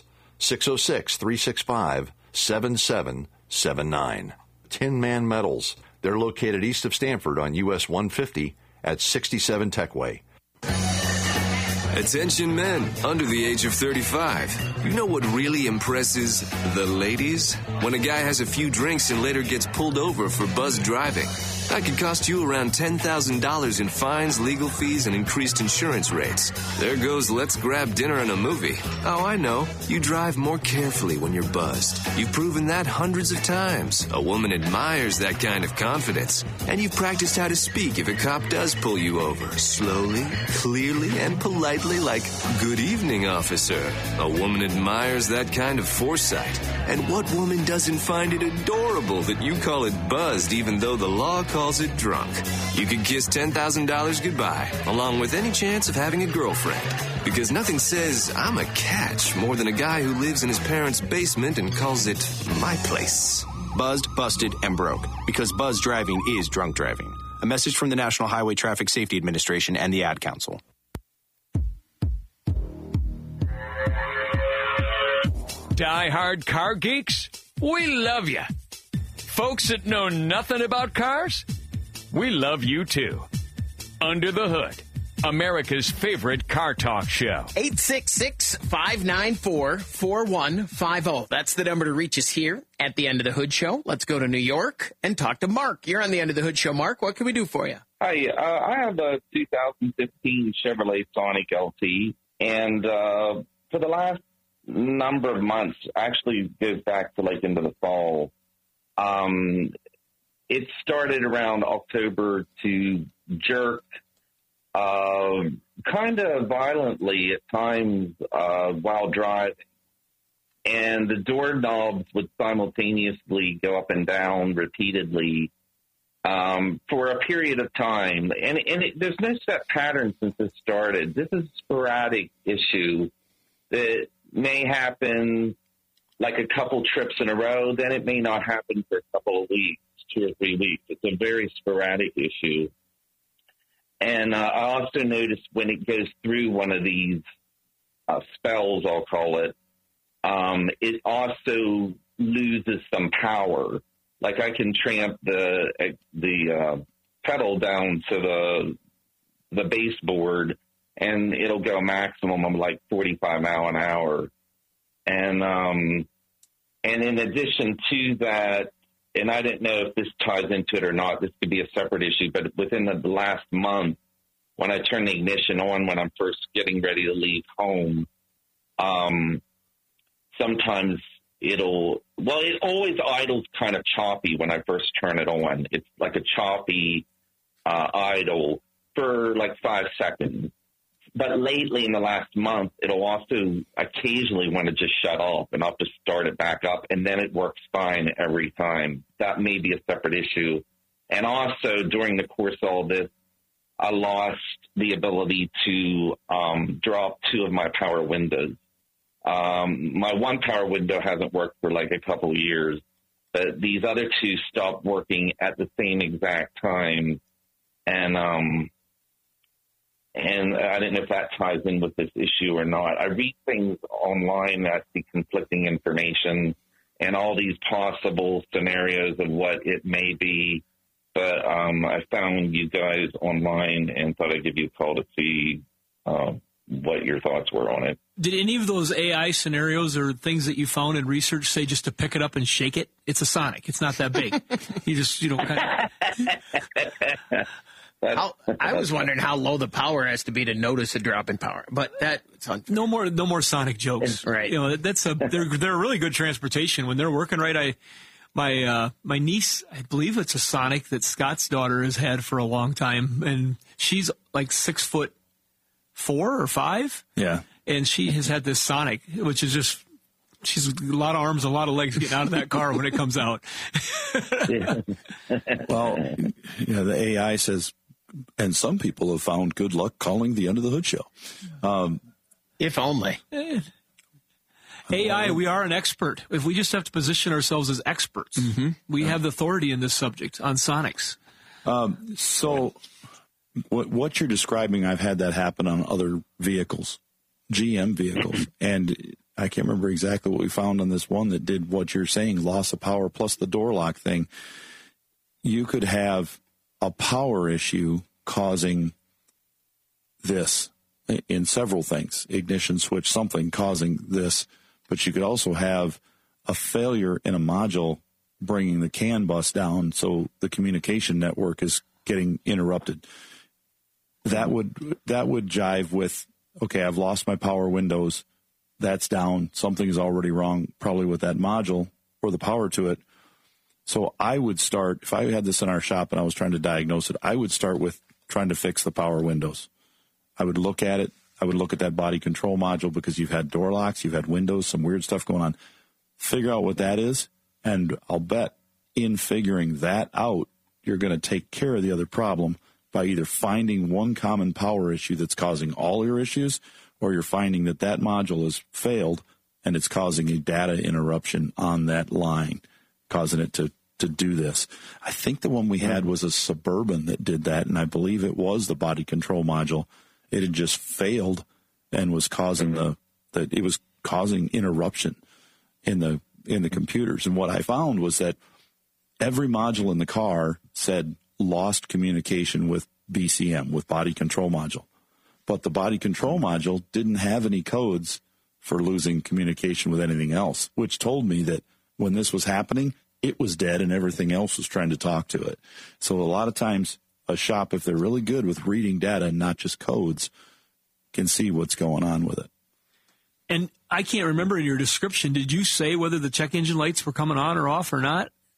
606-365-7779. Tin Man Metals. They're located east of Stamford on US 150 at 67 Techway. Attention men under the age of 35. You know what really impresses the ladies? When a guy has a few drinks and later gets pulled over for buzz driving. That could cost you around $10,000 in fines, legal fees, and increased insurance rates. There goes let's grab dinner and a movie. Oh, I know. You drive more carefully when you're buzzed. You've proven that hundreds of times. A woman admires that kind of confidence. And you've practiced how to speak if a cop does pull you over. Slowly, clearly, and politely like, "Good evening, officer." A woman admires that kind of foresight. And what woman doesn't find it adorable that you call it buzzed even though the law calls it drunk? You could kiss $10,000 goodbye, along with any chance of having a girlfriend. Because nothing says, "I'm a catch," more than a guy who lives in his parents' basement and calls it my place. Buzzed, busted, and broke. Because buzz driving is drunk driving. A message from the National Highway Traffic Safety Administration and the Ad Council. Die-hard car geeks, we love you. Folks that know nothing about cars, we love you too. Under the Hood, America's favorite car talk show. 866-594-4150. That's the number to reach us here at the End of the Hood Show. Let's go to New York and talk to Mark. You're on the End of the Hood Show, Mark. What can we do for you? Hi, I have a 2015 Chevrolet Sonic LT, and for the last number of months, actually goes back to like into the fall, it started around October to jerk kind of violently at times while driving. And the doorknobs would simultaneously go up and down repeatedly for a period of time. And there's no set pattern since it started. This is a sporadic issue that may happen like a couple trips in a row. Then it may not happen for a couple of weeks, 2 or 3 weeks. It's a very sporadic issue. And I also noticed when it goes through one of these spells, I'll call it, it also loses some power. Like I can tramp the pedal down to the baseboard, and it'll go maximum of like 45 miles an hour. And in addition to that, and I didn't know if this ties into it or not, this could be a separate issue, but within the last month, when I turn the ignition on when I'm first getting ready to leave home, sometimes it always idles kind of choppy when I first turn it on. It's like a choppy idle for like 5 seconds. But lately in the last month, it'll also occasionally want to just shut off, and I'll just start it back up, and then it works fine every time. That may be a separate issue. And also during the course of all this, I lost the ability to drop 2 of my power windows. My one power window hasn't worked for like a couple of years, but these other 2 stopped working at the same exact time. And I didn't know if that ties in with this issue or not. I read things online that see conflicting information and all these possible scenarios of what it may be. But I found you guys online and thought I'd give you a call to see what your thoughts were on it. Did any of those AI scenarios or things that you found in research say just to pick it up and shake it? It's a Sonic. It's not that big. Kind of... I was wondering how low the power has to be to notice a drop in power, but no more Sonic jokes, right? You know, they're a really good transportation when they're working right. My niece, I believe it's a Sonic that Scott's daughter has had for a long time, and she's like 6'4" or 5. Yeah, and she has had this Sonic, which is just. She's a lot of arms, a lot of legs getting out of that car when it comes out. Well, the AI says, and some people have found good luck calling the Under the Hood show. If only. AI, we are an expert. If we just have to position ourselves as experts, we have the authority in this subject on Sonics. So what you're describing, I've had that happen on other vehicles, GM vehicles, and I can't remember exactly what we found on this one that did what you're saying, loss of power plus the door lock thing. You could have a power issue causing this in several things, ignition switch, something causing this, but you could also have a failure in a module bringing the CAN bus down, so the communication network is getting interrupted. That would jive with, okay, I've lost my power windows. That's down. Something is already wrong, probably with that module or the power to it. So I would start, if I had this in our shop and I was trying to diagnose it, I would start with trying to fix the power windows. I would look at it. I would look at that body control module because you've had door locks, you've had windows, some weird stuff going on. Figure out what that is, and I'll bet in figuring that out, you're going to take care of the other problem by either finding one common power issue that's causing all your issues, or you're finding that module has failed and it's causing a data interruption on that line, causing it to do this. I think the one we had was a Suburban that did that, and I believe it was the body control module. It had just failed and was causing it was causing interruption in the computers. And what I found was that every module in the car said lost communication with BCM, with body control module. But the body control module didn't have any codes for losing communication with anything else, which told me that when this was happening, it was dead and everything else was trying to talk to it. So a lot of times a shop, if they're really good with reading data and not just codes, can see what's going on with it. And I can't remember in your description, did you say whether the check engine lights were coming on or off or not?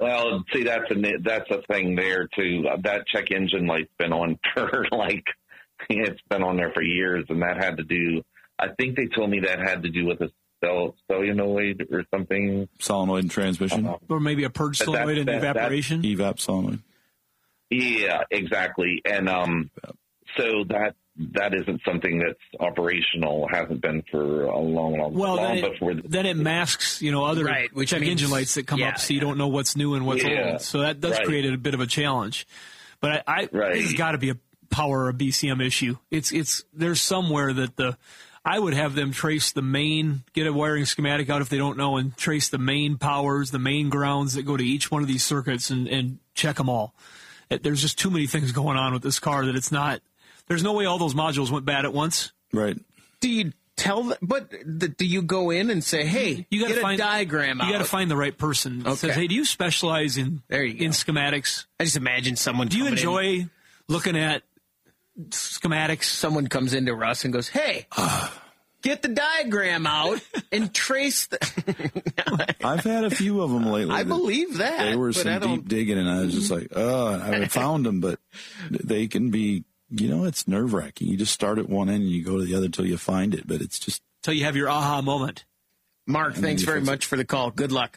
Well, see, that's a thing there too. That check engine light's been on for it's been on there for years, and that had to do. I think they told me that had to do with a solenoid or something. Solenoid and transmission, or maybe a purge solenoid and evaporation. Evap solenoid. Yeah, exactly, and so that isn't something that's operational. Hasn't been for a long before. Then it masks, other check engine lights that come up, so you don't know what's new and what's old. So that does create a bit of a challenge. But this has got to be a power or BCM issue. It's there's somewhere that I would have them trace the main, get a wiring schematic out if they don't know, and trace the main powers, the main grounds that go to each one of these circuits and check them all. There's just too many things going on with this car that it's not. There's no way all those modules went bad at once. Right. Do you tell them, do you go in and say, hey, you got to find a diagram out? You got to find the right person. That says, hey, do you specialize in schematics? I just imagine someone. Do you enjoy looking at schematics? Someone comes into Russ and goes, hey, get the diagram out and trace the. I've had a few of them lately. I believe that. They were some deep digging, and I was just like, I found them, but they can be. It's nerve-wracking. You just start at one end and you go to the other till you find it, but it's just... Till you have your aha moment. Mark, thanks very much for the call. Good luck.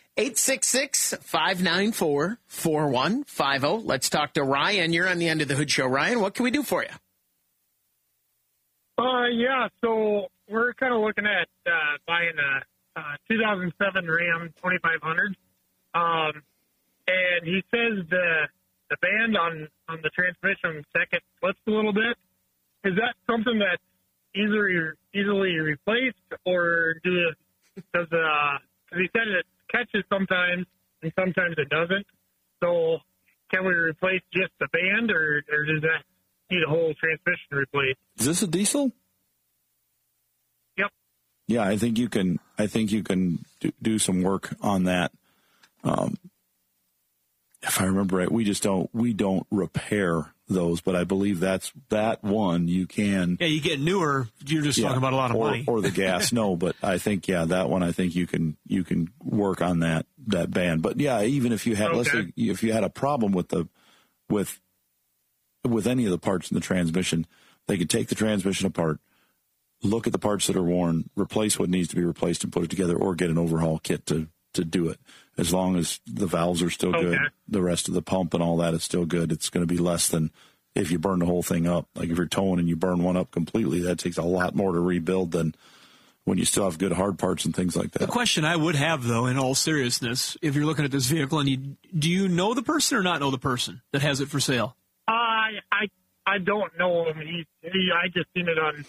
866-594-4150. Let's talk to Ryan. You're on the End of the Hood Show. Ryan, what can we do for you? Yeah, so we're kind of looking at buying a 2007 Ram 2500. And he says the band on the transmission second flips a little bit. Is that something that's easily replaced, or does because he said it catches sometimes and sometimes it doesn't. So can we replace just the band, or does that need a whole transmission replaced? Is this a diesel? Yep. Yeah, I think you can do some work on that. If I remember right, we don't repair those, but I believe that one you can. Yeah, you get newer. You're just talking about a lot of money. Or the gas, no, but I think that one. I think you can work on that band. But yeah, even if you had, let's say, if you had a problem with any of the parts in the transmission, they could take the transmission apart, look at the parts that are worn, replace what needs to be replaced, and put it together, or get an overhaul kit to do it. As long as the valves are still good, the rest of the pump and all that is still good, it's going to be less than if you burn the whole thing up. Like if you're towing and you burn one up completely, that takes a lot more to rebuild than when you still have good hard parts and things like that. The question I would have, though, in all seriousness, if you're looking at this vehicle, and do you know the person or not know the person that has it for sale? I don't know him. I just seen it on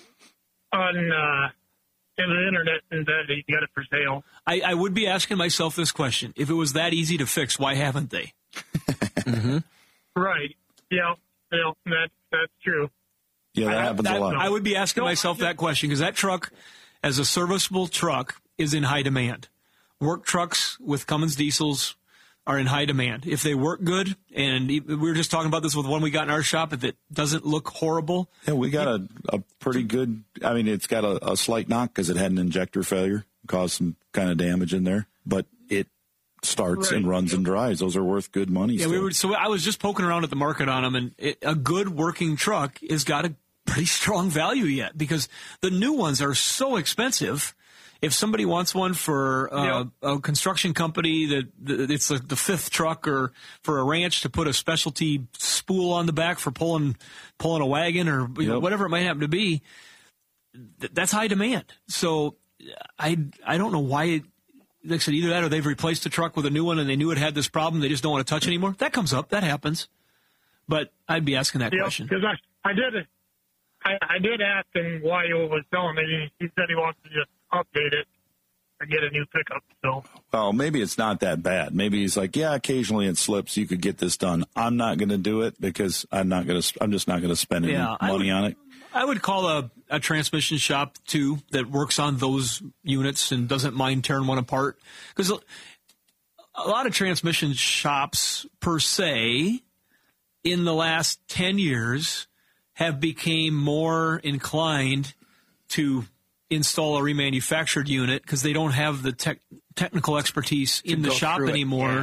the internet and that he got it for sale. I would be asking myself this question. If it was that easy to fix, why haven't they? Mm-hmm. Right. Yeah, that's true. Yeah, that happens a lot. I would be asking myself that question because that truck, as a serviceable truck, is in high demand. Work trucks with Cummins diesels are in high demand. If they work good, and we were just talking about this with one we got in our shop, if it doesn't look horrible. Yeah, we got a pretty good, it's got a slight knock because it had an injector failure, caused some kind of damage in there, but it starts and runs and drives. Those are worth good money. Yeah, so I was just poking around at the market on them, and a good working truck has got a pretty strong value yet because the new ones are so expensive. If somebody wants one for a construction company that it's the fifth truck, or for a ranch to put a specialty spool on the back for pulling a wagon or whatever it might happen to be, that's high demand. So I don't know why. Like I said, either that or they've replaced the truck with a new one and they knew it had this problem. They just don't want to touch anymore. That comes up. That happens. But I'd be asking that question. Because I did ask him why he was selling it. He said he wants to just update it or get a new pickup. So, well, maybe it's not that bad. Maybe he's like, yeah, occasionally it slips. You could get this done. I'm not going to do it because I'm just not going to spend any money on it. I would call a transmission shop too that works on those units and doesn't mind tearing one apart, because a lot of transmission shops per se in the last 10 years have become more inclined to install a remanufactured unit because they don't have the technical expertise in the shop anymore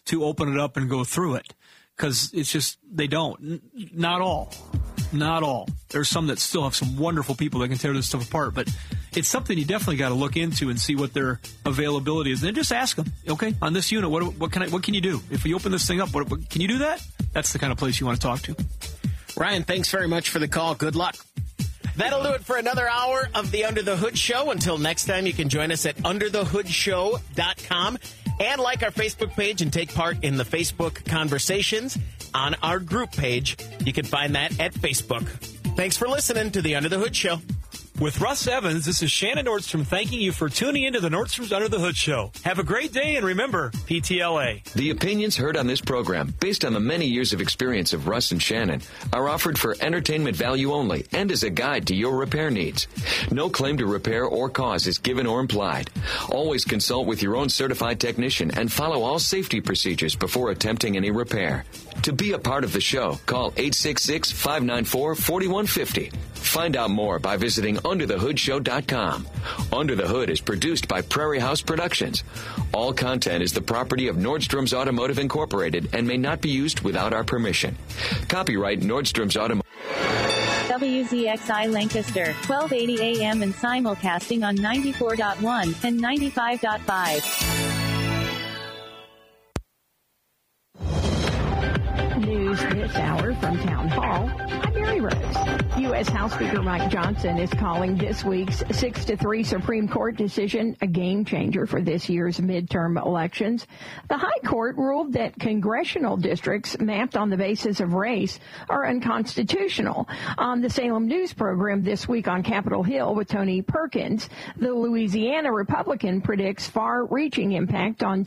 to open it up and go through it, because it's just, they don't. Not all. There's some that still have some wonderful people that can tear this stuff apart, but it's something you definitely got to look into and see what their availability is. And then just ask them, okay, on this unit, what can you do? If we open this thing up, what can you do that? That's the kind of place you want to talk to. Ryan, thanks very much for the call. Good luck. That'll do it for another hour of the Under the Hood Show. Until next time, you can join us at underthehoodshow.com and like our Facebook page and take part in the Facebook conversations on our group page. You can find that at Facebook. Thanks for listening to the Under the Hood Show. With Russ Evans, this is Shannon Nordstrom thanking you for tuning into the Nordstrom's Under the Hood Show. Have a great day, and remember, PTLA. The opinions heard on this program, based on the many years of experience of Russ and Shannon, are offered for entertainment value only and as a guide to your repair needs. No claim to repair or cause is given or implied. Always consult with your own certified technician and follow all safety procedures before attempting any repair. To be a part of the show, call 866-594-4150. Find out more by visiting underthehoodshow.com. Under the Hood is produced by Prairie House Productions. All content is the property of Nordstrom's Automotive Incorporated and may not be used without our permission. Copyright Nordstrom's Automotive. WZXI Lancaster, 1280 AM and simulcasting on 94.1 and 95.5. News this hour from Town Hall. I'm Mary Rose. U.S. House Speaker Mike Johnson is calling this week's 6-3 Supreme Court decision a game changer for this year's midterm elections. The High Court ruled that congressional districts mapped on the basis of race are unconstitutional. On the Salem News program this week on Capitol Hill with Tony Perkins, the Louisiana Republican predicts far-reaching impact on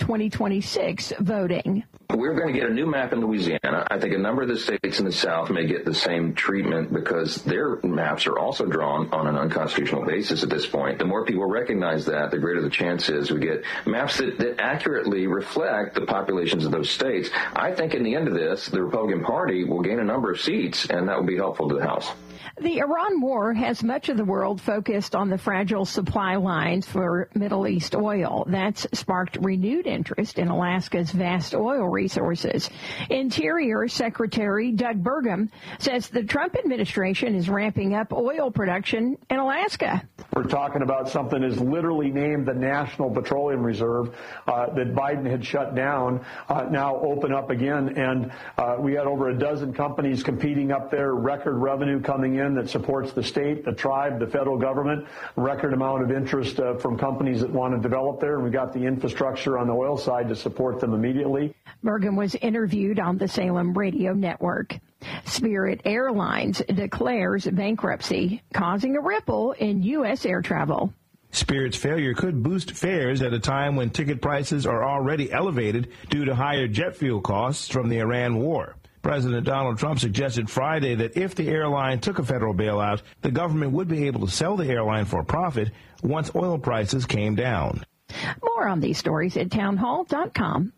2026 voting. We're going to get a new map in Louisiana. I think a number of the states in the South may get the same treatment because their maps are also drawn on an unconstitutional basis at this point. The more people recognize that, the greater the chance is we get maps that accurately reflect the populations of those states. I think in the end of this, the Republican Party will gain a number of seats, and that will be helpful to the House. The Iran war has much of the world focused on the fragile supply lines for Middle East oil. That's sparked renewed interest in Alaska's vast oil resources. Interior Secretary Doug Burgum says the Trump administration is ramping up oil production in Alaska. We're talking about something is literally named the National Petroleum Reserve that Biden had shut down, now open up again. And we had over a dozen companies competing up there, record revenue coming in that supports the state, the tribe, the federal government, record amount of interest from companies that want to develop there. And we got the infrastructure on the oil side to support them immediately. Bergen was interviewed on the Salem Radio Network. Spirit Airlines declares bankruptcy, causing a ripple in U.S. air travel. Spirit's failure could boost fares at a time when ticket prices are already elevated due to higher jet fuel costs from the Iran war. President Donald Trump suggested Friday that if the airline took a federal bailout, the government would be able to sell the airline for a profit once oil prices came down. More on these stories at townhall.com.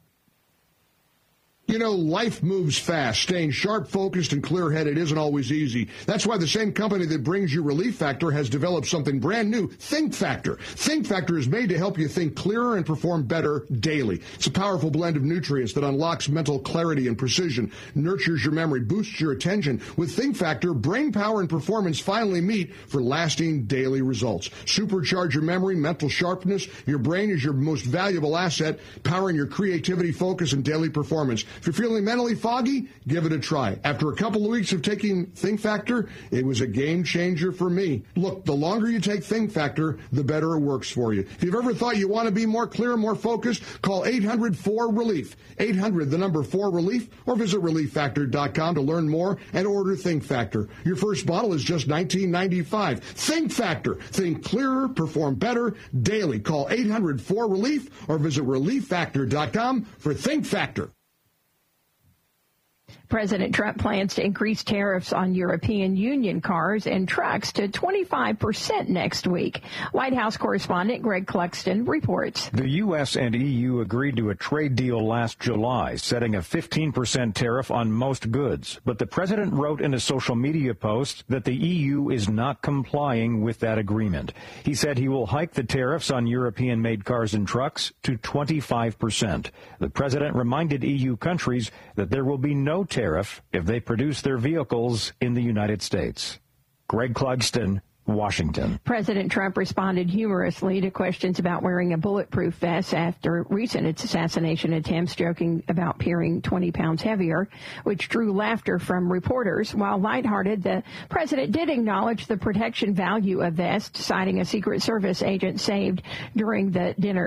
You know, life moves fast. Staying sharp, focused, and clear-headed isn't always easy. That's why the same company that brings you Relief Factor has developed something brand new, Think Factor. Think Factor is made to help you think clearer and perform better daily. It's a powerful blend of nutrients that unlocks mental clarity and precision, nurtures your memory, boosts your attention. With Think Factor, brain power and performance finally meet for lasting daily results. Supercharge your memory, mental sharpness. Your brain is your most valuable asset, powering your creativity, focus, and daily performance. If you're feeling mentally foggy, give it a try. After a couple of weeks of taking Think Factor, it was a game changer for me. Look, the longer you take Think Factor, the better it works for you. If you've ever thought you want to be more clear, more focused, call 800-4RELIEF. 800, the number 4RELIEF, or visit ReliefFactor.com to learn more and order Think Factor. Your first bottle is just $19.95. Think Factor. Think clearer, perform better daily. Call 800-4RELIEF or visit ReliefFactor.com for Think Factor. President Trump plans to increase tariffs on European Union cars and trucks to 25% next week. White House correspondent Greg Clugston reports. The U.S. and EU agreed to a trade deal last July, setting a 15% tariff on most goods. But the president wrote in a social media post that the EU is not complying with that agreement. He said he will hike the tariffs on European-made cars and trucks to 25%. The president reminded EU countries that there will be no tariff if they produce their vehicles in the United States. Greg Clugston, Washington. President Trump responded humorously to questions about wearing a bulletproof vest after recent assassination attempts, joking about appearing 20 pounds heavier, which drew laughter from reporters. While lighthearted, the president did acknowledge the protection value of vests, citing a Secret Service agent saved during the dinner